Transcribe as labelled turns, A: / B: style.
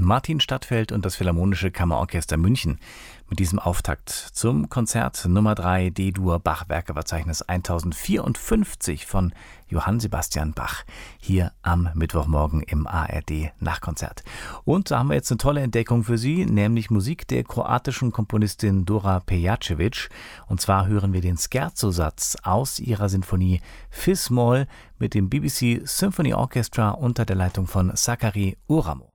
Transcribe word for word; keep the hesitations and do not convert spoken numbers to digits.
A: Martin Stadtfeld und das Philharmonische Kammerorchester München mit diesem Auftakt zum Konzert Nummer drei D-Dur Bach-Werkeverzeichnis tausendvierundfünfzig von Johann Sebastian Bach hier am Mittwochmorgen im A R D Nachkonzert. Und da haben wir jetzt eine tolle Entdeckung für Sie, nämlich Musik der kroatischen Komponistin Dora Pejacevic. Und zwar hören wir den Scherzo-Satz aus ihrer Sinfonie Fis-Moll mit dem B B C Symphony Orchestra unter der Leitung von Sakari Uramo.